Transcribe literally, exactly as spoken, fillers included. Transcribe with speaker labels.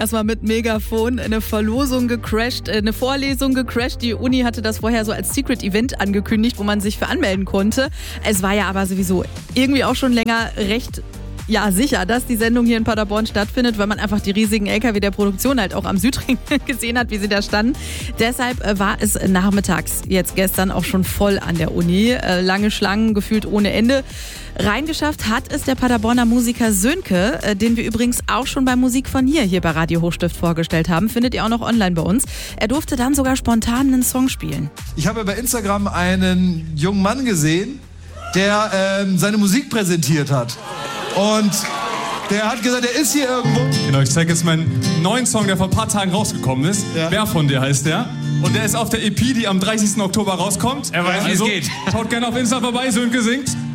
Speaker 1: Erstmal mit Megafon eine Verlosung gecrashed, eine Vorlesung gecrashed. Die Uni hatte das vorher so als Secret Event angekündigt, wo man sich für anmelden konnte. Es war ja aber sowieso irgendwie auch schon länger recht ja, sicher, dass die Sendung hier in Paderborn stattfindet, weil man einfach die riesigen L K W der Produktion halt auch am Südring gesehen hat, wie sie da standen. Deshalb war es nachmittags jetzt gestern auch schon voll an der Uni. Lange Schlangen, gefühlt ohne Ende. Reingeschafft hat es der Paderborner Musiker Sönke, den wir übrigens auch schon bei Musik von hier, hier bei Radio Hochstift vorgestellt haben. Findet ihr auch noch online bei uns. Er durfte dann sogar spontan einen Song spielen.
Speaker 2: Ich habe bei Instagram einen jungen Mann gesehen, der ähm, seine Musik präsentiert hat. Und der hat gesagt, er ist hier irgendwo.
Speaker 3: Genau, ich zeige jetzt meinen neuen Song, der vor ein paar Tagen rausgekommen ist. Ja. Wer von dir heißt der? Und der ist auf der E P, die am dreißigsten Oktober rauskommt.
Speaker 4: Er weiß,
Speaker 3: also,
Speaker 4: wie es geht.
Speaker 3: Schaut gerne auf Insta vorbei, Sönke singt.